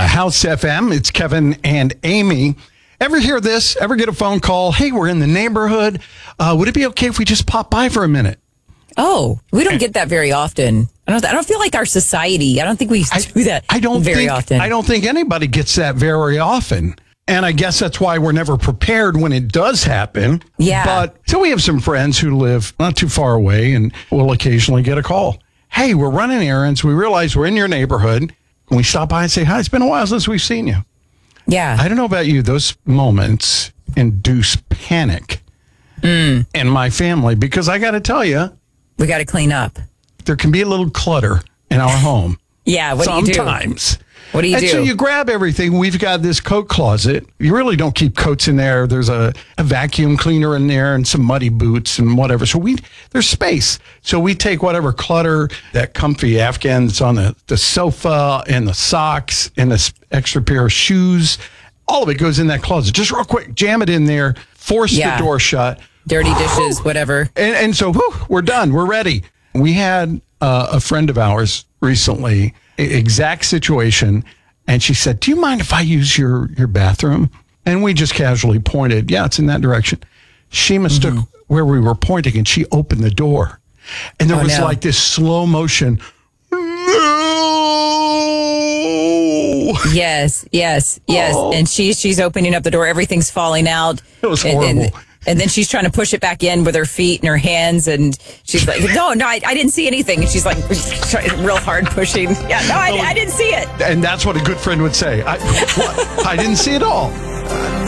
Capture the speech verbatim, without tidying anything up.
House F M. It's Kevin and Amy. Ever hear this? Ever get a phone call? Hey, we're in the neighborhood. Uh, would it be okay if we just pop by for a minute? Oh, we don't get that very often. I don't. I don't feel like our society. I don't think we I, do that. I don't very think, often. I don't think anybody gets that very often. And I guess that's why we're never prepared when it does happen. Yeah. But so we have some friends who live not too far away, and we'll occasionally get a call. Hey, we're running errands. We realize we're in your neighborhood. Can we stop by and say hi? It's been a while since we've seen you. Yeah. I don't know about you. Those moments induce panic mm. in my family because I got to tell you, we got to clean up. There can be a little clutter in our home. Yeah. What do you do? Sometimes. What do you and do? So you grab everything. We've got this coat closet. You really don't keep coats in there. There's a, a vacuum cleaner in there and some muddy boots and whatever. So we there's space. So we take whatever clutter, that comfy Afghan that's on the, the sofa and the socks and this extra pair of shoes. All of it goes in that closet. Just real quick, jam it in there, force yeah. the door shut. Dirty dishes, whatever. And, and so whew, we're done. We're ready. We had uh, a friend of ours recently, exact situation. And she said, do you mind if I use your, your bathroom? And we just casually pointed, yeah, it's in that direction. She mistook mm-hmm. where we were pointing and she opened the door. And there oh, was no. like this slow motion. No! Yes, yes, yes. Oh. And she's, she's opening up the door. Everything's falling out. It was and, horrible. And, And then she's trying to push it back in with her feet and her hands. And she's like, no, no, I, I didn't see anything. And she's like, real hard pushing. Yeah, no, I, I didn't see it. And that's what a good friend would say. I, what? I didn't see it all.